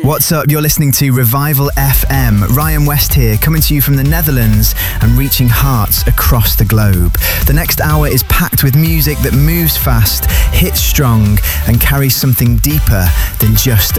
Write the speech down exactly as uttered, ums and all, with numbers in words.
What's up? You're listening to Revival F M. Ryan West here, coming to you from the Netherlands and reaching hearts across the globe. The next hour is packed with music that moves fast, hits strong, and carries something deeper than just